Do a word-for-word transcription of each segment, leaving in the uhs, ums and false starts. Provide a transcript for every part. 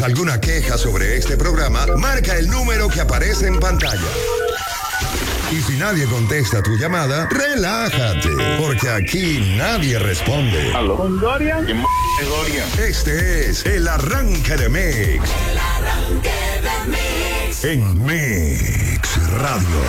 alguna queja sobre este programa, marca el número que aparece en pantalla. Y si nadie contesta tu llamada, relájate, porque aquí nadie responde. ¿Aló? ¿Con Dorian? ¿Quién es Dorian? Este es el arranque de Mix. El arranque de Mix. En Mix Radio.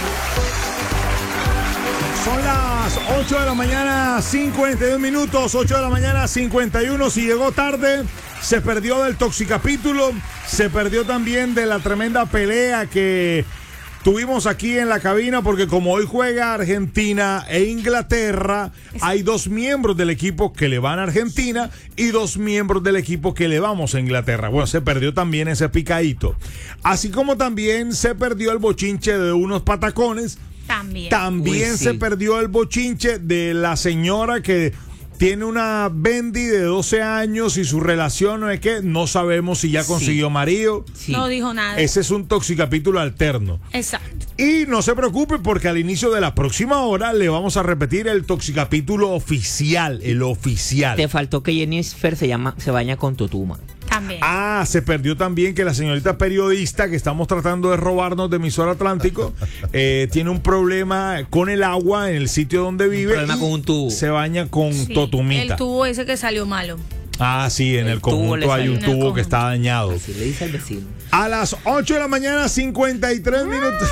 Son las ocho de la mañana, cincuenta y un minutos, ocho de la mañana, cincuenta y uno. Si llegó tarde, se perdió del Toxicapítulo, se perdió también de la tremenda pelea que tuvimos aquí en la cabina, porque como hoy juega Argentina e Inglaterra, hay dos miembros del equipo que le van a Argentina y dos miembros del equipo que le vamos a Inglaterra. Bueno, se perdió también ese picadito. Así como también se perdió el bochinche de unos patacones. También. También Uy, sí. se perdió el bochinche de la señora que tiene una Bendy de doce años y su relación no es que no sabemos si ya consiguió Sí. marido. Sí. No dijo nada. Ese es un toxicapítulo alterno. Exacto. Y no se preocupe porque al inicio de la próxima hora le vamos a repetir el toxicapítulo oficial, el oficial. Te faltó que Jennifer se llama, se baña con Totuma. También. Ah, se perdió también que la señorita periodista que estamos tratando de robarnos de Emisor Atlántico eh, tiene un problema con el agua en el sitio donde vive. problema y con un tubo. Se baña con Sí, Totumita. el tubo ese que salió malo. Ah, sí, en el, El tubo conjunto le hay salió un en el tubo que conjunto. está dañado. Así le dice al vecino. A las ocho de la mañana, cincuenta y tres minutos.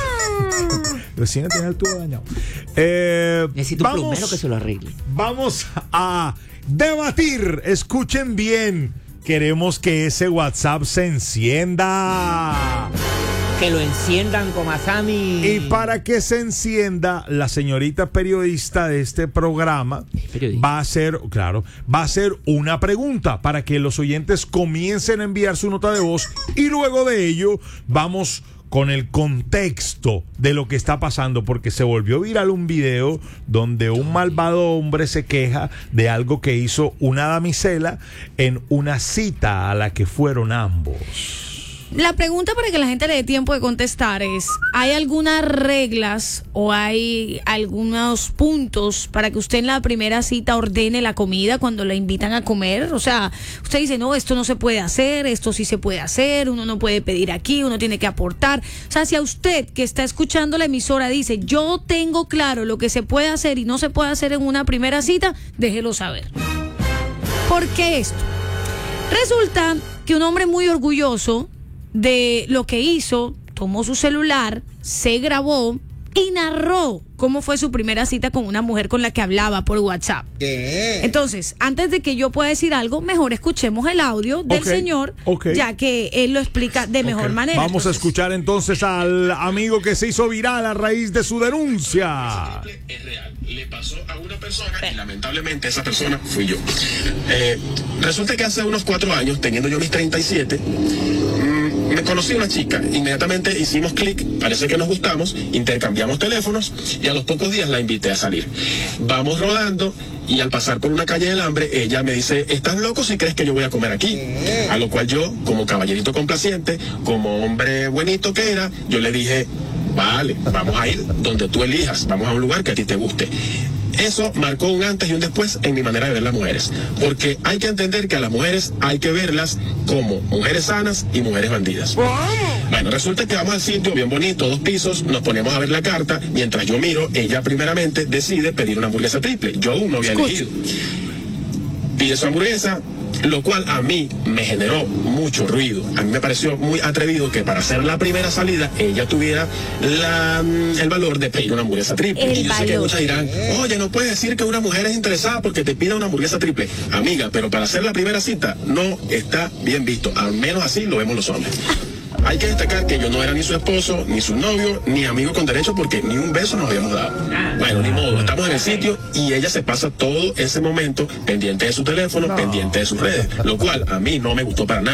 El vecino tiene el tubo dañado. Eh, Necesito un plomero que se lo arregle. Vamos a debatir. Escuchen bien. Queremos que ese WhatsApp se encienda. Que lo enciendan con Asami. Y para que se encienda, la señorita periodista de este programa Periodista. va a hacer, claro, va a hacer una pregunta para que los oyentes comiencen a enviar su nota de voz y luego de ello vamos con el contexto de lo que está pasando, porque se volvió viral un video donde un malvado hombre se queja de algo que hizo una damisela en una cita a la que fueron ambos. La pregunta para que la gente le dé tiempo de contestar es, ¿hay algunas reglas o hay algunos puntos para que usted en la primera cita ordene la comida cuando la invitan a comer? O sea, usted dice, no, esto no se puede hacer, esto sí se puede hacer, uno no puede pedir aquí, uno tiene que aportar. O sea, si a usted que está escuchando la emisora dice, yo tengo claro lo que se puede hacer y no se puede hacer en una primera cita, déjelo saber. ¿Por qué esto? Resulta que un hombre muy orgulloso de lo que hizo, tomó su celular, se grabó y narró cómo fue su primera cita con una mujer con la que hablaba por WhatsApp. ¿Qué? Entonces, antes de que yo pueda decir algo, mejor escuchemos el audio del Ok, señor, ok. ya que él lo explica de mejor Ok, manera. Vamos a Entonces, escuchar entonces al amigo que se hizo viral a raíz de su denuncia. Es real. Le pasó a una persona y lamentablemente esa persona fui yo. Eh, resulta que hace unos cuatro años, teniendo yo mis treinta y siete, mmm, me conocí a una chica. Inmediatamente hicimos clic, parece que nos gustamos, intercambiamos teléfonos y a los pocos días la invité a salir. Vamos rodando y al pasar por una calle del hambre, ella me dice, ¿estás loco si crees que yo voy a comer aquí? A lo cual yo, como caballerito complaciente, como hombre buenito que era, yo le dije, vale, vamos a ir donde tú elijas, vamos a un lugar que a ti te guste. Eso marcó un antes y un después en mi manera de ver las mujeres, porque hay que entender que a las mujeres hay que verlas como mujeres sanas y mujeres bandidas. Bueno, resulta que vamos al sitio bien bonito, dos pisos, nos ponemos a ver la carta, mientras yo miro, ella primeramente decide pedir una hamburguesa triple, yo aún no había elegido. Pide su hamburguesa, lo cual a mí me generó mucho ruido. A mí me pareció muy atrevido que para hacer la primera salida ella tuviera la, el valor de pedir una hamburguesa triple. El y yo sé que valor. muchas dirán, oye, no puedes decir que una mujer es interesada porque te pida una hamburguesa triple. Amiga, pero para hacer la primera cita no está bien visto. Al menos así lo vemos los hombres. Hay que destacar que yo no era ni su esposo, ni su novio, ni amigo con derecho porque ni un beso nos habíamos dado. Bueno, ni modo, estamos en el sitio y ella se pasa todo ese momento pendiente de su teléfono, pendiente de sus redes, lo cual a mí no me gustó para nada.